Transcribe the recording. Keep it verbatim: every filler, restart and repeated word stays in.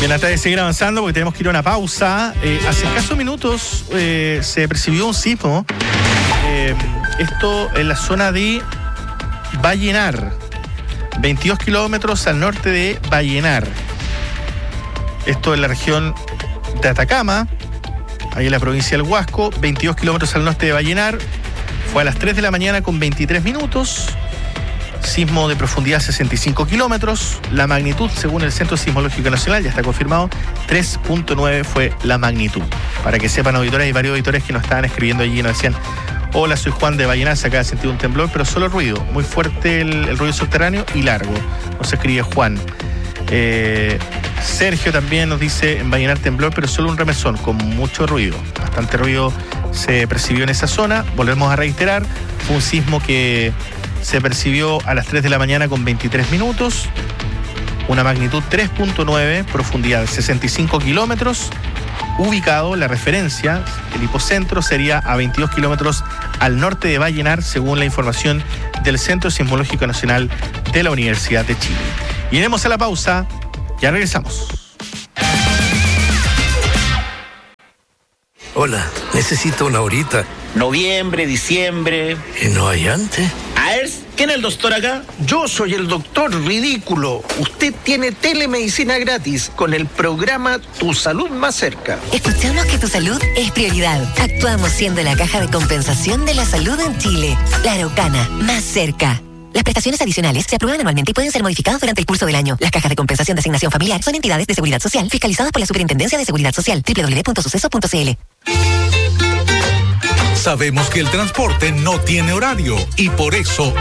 Bien, antes de seguir avanzando, porque tenemos que ir a una pausa, eh, hace escasos minutos eh, se percibió un sismo, eh, esto en la zona de Vallenar, veintidós kilómetros al norte de Vallenar. Esto en la región de Atacama, ahí en la provincia del Huasco, veintidós kilómetros al norte de Vallenar. Fue a las tres de la mañana con veintitrés minutos. Sismo de profundidad sesenta y cinco kilómetros. La magnitud, según el Centro Sismológico Nacional, ya está confirmado, tres punto nueve fue la magnitud. Para que sepan, auditores, hay varios auditores que nos estaban escribiendo allí y nos decían: hola, soy Juan de Vallenar, se acaba de sentir un temblor, pero solo ruido, muy fuerte el, el ruido subterráneo y largo. Nos escribe Juan. Eh, Sergio también nos dice: en Vallenar temblor, pero solo un remesón, con mucho ruido. Bastante ruido se percibió en esa zona. Volvemos a reiterar, fue un sismo que se percibió a las tres de la mañana con veintitrés minutos, una magnitud tres punto nueve, profundidad sesenta y cinco kilómetros, ubicado, la referencia, el hipocentro sería a veintidós kilómetros al norte de Vallenar, según la información del Centro Sismológico Nacional de la Universidad de Chile. Iremos a la pausa, ya regresamos. Hola, necesito una horita. Noviembre, diciembre. ¿Y no hay antes? A ver, ¿quién es el doctor acá? Yo soy el doctor ridículo. Usted tiene telemedicina gratis con el programa Tu Salud Más Cerca. Escuchamos que tu salud es prioridad. Actuamos siendo la caja de compensación de la salud en Chile. La Araucana, más cerca. Las prestaciones adicionales se aprueban anualmente y pueden ser modificadas durante el curso del año. Las cajas de compensación de asignación familiar son entidades de seguridad social fiscalizadas por la Superintendencia de Seguridad Social. doble u doble u doble u punto suceso punto c l. Sabemos que el transporte no tiene horario y por eso